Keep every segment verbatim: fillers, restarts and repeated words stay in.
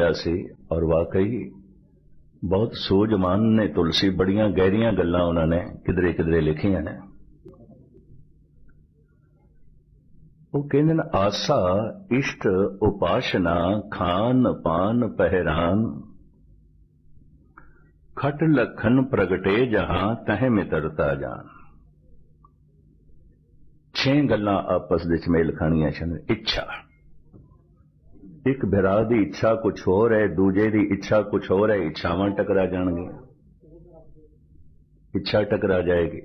होया सी और वाकई बहुत सूझमान ने तुलसी, बड़ियां गहरियां गल्लां उन्होंने किधरे किधरे लिखियां ने। वो कहते हैं आसा इष्ट उपासना खान पान पहरान खट लखन प्रगटे जहां तह मित्रता जान। छे गल्लां आपस विच मेल खाणियां छन। इच्छा, एक बिरा की इच्छा कुछ होर है, दूजे की इच्छा कुछ होर है, इच्छावां टकरा जाणगियां, इच्छा टकरा जाएगी।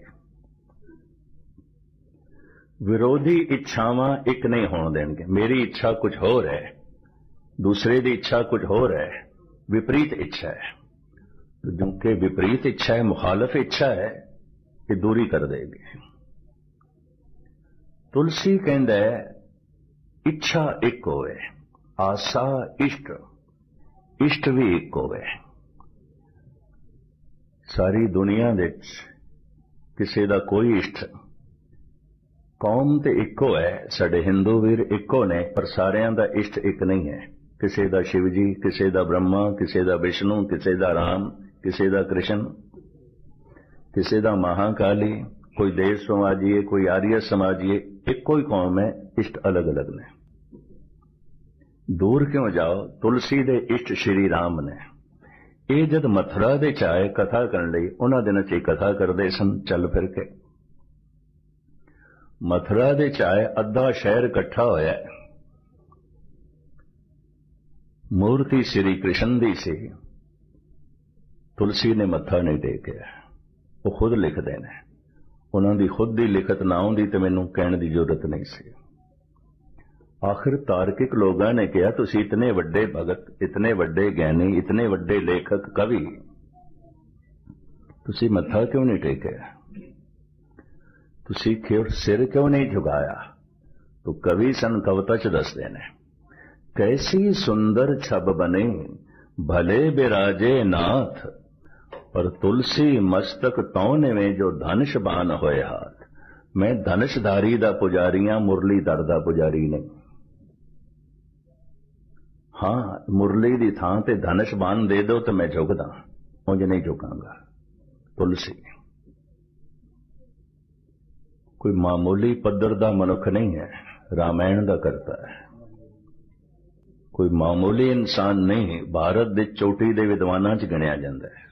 विरोधी इच्छावां एक नहीं होण देणगे। मेरी इच्छा कुछ होर है, दूसरे की इच्छा कुछ होर है, विपरीत इच्छा है। तो क्योंकि विपरीत इच्छा है, मुखालफ इच्छा है, ये दूरी कर देगी। तुलसी कहंदा है इच्छा एक होवे, आसा इष्ट, इष्ट भी एक होवे। सारी दुनिया विच किसी दा कोई इष्ट, कौम ते इको है, साडे हिंदू वीर इको ने, पर सारियां दा इष्ट एक नहीं है। किसी दा शिव जी, किसी दा ब्रह्मा, किसी दा विष्णु, किसी दा राम, किसी दा कृष्ण, किसी दा महाकाली, कोई देव समाजीए, कोई आर्य समाजीए, इको ही कौम है, इष्ट अलग अलग ने। दूर क्यों जाओ, तुलसी दे इष्ट श्री राम ने। ये जद मथुरा दे चाहे कथा करने लई, उन्हां दिनां च कथा करदे सन चल फिर के। मथुरा दे चाहे अद्धा शहर इकट्ठा होया, मूर्ति श्री कृष्ण दी सी, तुलसी ने मत्था नहीं टेकिया। वो खुद लिखते ने, उन्हां दी खुद दी लिखत ना आउंदी ते मैनूं कहण दी जरूरत नहीं सी। आखिर तार्किक लोगों ने कहा तुसी इतने वड्डे भगत, इतने वड्डे ज्ञानी, इतने वड्डे लेखक कवि, तुसी मत्था क्यों नहीं टेकिया, तुसी क्यों सिर क्यों नहीं झुकाया। तो कवि सन कविता च दसदे ने, कैसी सुंदर छब बने भले बिराजे नाथ, और तुलसी मस्तक तौने में जो धनुष बान होए हाथ। मैं धनुषधारी दा पुजारियां, मुरलीधर दा पुजारी नहीं। हाँ, मुरली दी थां ते धनुष बान दे दो तो मैं झुकदा, उंज नहीं झुकांगा। तुलसी कोई मामूली पद्धर दा मनुख नहीं है, रामायण दा करता है। कोई मामूली इंसान नहीं, भारत दे चोटी दे विद्वानां च गिणिया जांदा है।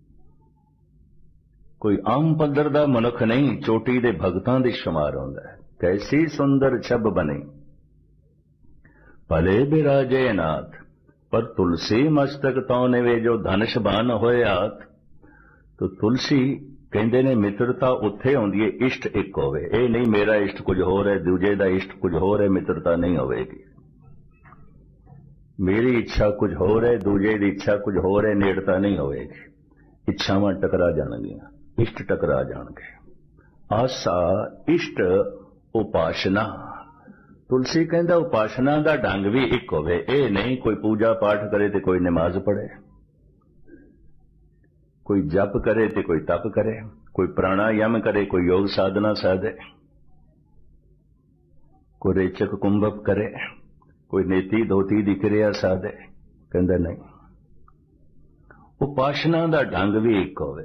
कोई आम पद्धर दा मनुख नहीं, चोटी दे भगतां दी शुमार होंदा है। कैसी सुंदर छब बनी भले बिराजे नाथ, पर तुलसी मस्तक तौने वे जो धनुष बान होए हाथ। तो तुलसी कहंदे ने मित्रता उत्थे होंदी है इष्ट एक होवे। ये नहीं मेरा इष्ट कुछ होर है, दूजे दा इष्ट कुछ होर है, मित्रता नहीं होवेगी। मेरी इच्छा कुछ होर है, दूजे दी इच्छा कुछ होर है, नेड़ता नहीं होवेगी। इच्छावां टकरा जाणगियां, इष्ट टकरा जाणगे। आसा इष्ट उपासना, तुलसी कहंदा उपासना दा ढंग भी एक होवे। ये नहीं कोई पूजा पाठ करे ते कोई नमाज पढ़े, कोई जप करे ते कोई तप करे, कोई प्राणायाम करे, कोई योग साधना साधे, कोई रेचक कुंभक करे, कोई नेति धोती दी क्रिया साधे। कहंदा नहीं, उपासना दा ढंग भी एक होवे।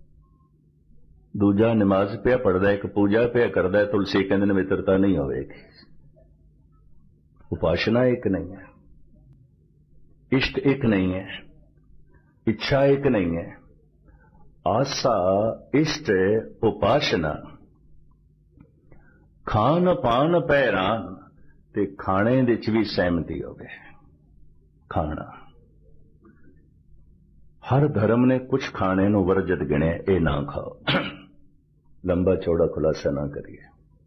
दूजा नमाज पिया पढ़दा, एक पूजा पिया करदा, तुलसी कहंदे ने मित्रता नहीं होवेगी। उपासना एक नहीं है, इष्ट एक नहीं है, इच्छा एक नहीं है। आसा इष्ट उपासना खान पान पैरान, ते खाने दे च भी सहमति होवे। खाना हर धर्म ने कुछ खाने नूं वर्जित गिणिया, ये ना खाओ। लंबा चौड़ा खुलासा ना करिए।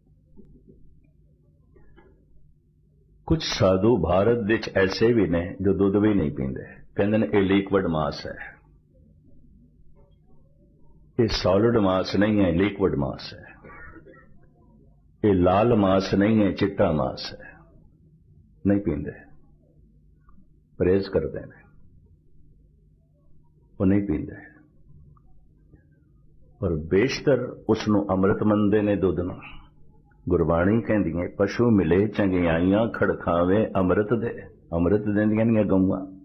कुछ साधु भारत विच ऐसे भी ने जो दुध भी नहीं पींदे, कहंदे ने ये लिक्विड मांस है। ये सॉलिड मांस नहीं है, लिक्विड मांस है। ये लाल मांस नहीं है, चिट्टा मांस है। नहीं पींदे, परहेज करते हैं, वो नहीं पींदे। और बेशतर उसनों अमृत मनदे ने दुध नूं। गुरबाणी कहंदी है पशु मिले चंगियाइयां खड़खावे अमृत दे। अमृत देंदियां ने गऊआं।